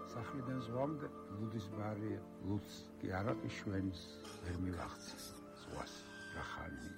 სახლიდან ზღვამდე ლუდის ბარი ლუდს კი არაყი შვენს ვერ მივახცეს ზღვას რა ხანია